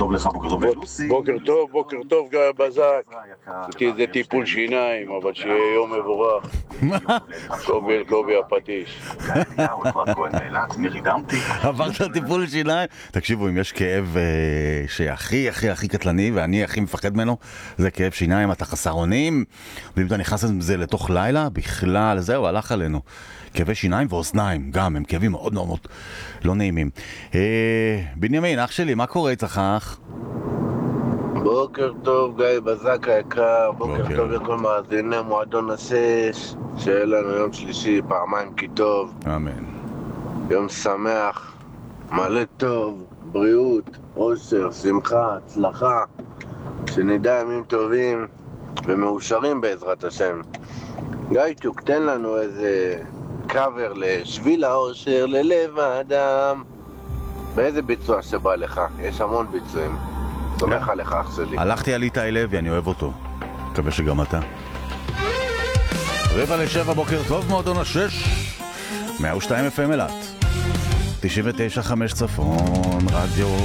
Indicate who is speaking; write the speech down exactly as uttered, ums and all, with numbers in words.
Speaker 1: טוב לך, בוקר טוב לוסי.
Speaker 2: בוקר טוב, בוקר טוב גיא בזק. זה טיפול שיניים, אבל שיהיה יום מבורך. קובי קובי הפטיש.
Speaker 3: עברת טיפול שיניים? תקשיבו, אם יש כאב שהכי הכי הכי קטלני ואני הכי מפחד ממנו, זה כאב שיניים, אתה חסר אונים, ואם אתה נכנס לזה לתוך לילה, בכלל זהו, הלך עלינו. כאבי שיניים ואוזניים, גם, הם כאבים מאוד מאוד לא נעימים. בנימין, אח שלי, מה קורה איתך, אח?
Speaker 2: בוקר טוב גיא בזק היקר, בוקר טוב לכל מאזיני מועדון השש, שיהיה לנו יום שלישי פעמיים כי טוב,
Speaker 3: אמן.
Speaker 2: יום שמח, מלא טוב, בריאות, אושר, שמחה, הצלחה, שנדע ימים טובים ומאושרים בעזרת השם. גיא צ'וק, תן לנו איזה קאבר לשביל האושר ללב האדם. באיזה ביצוע שבא לך? יש המון ביצועים. סומך עליך אח שלי.
Speaker 3: הלכתי על איתי לוי, אני אוהב אותו. מקווה שגם אתה. רבע לשבע, בוקר טוב, מועדון השש, מאה ושתיים אף אם אלת, תשעים ותשע חמש צפון, רדיו